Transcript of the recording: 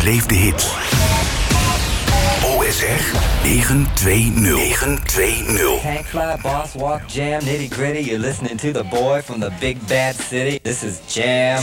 Beleef de hits. OSR 920. 920. Tank fly, boss walk, jam, nitty gritty. You're listening to the boy from the big bad city. This is Jam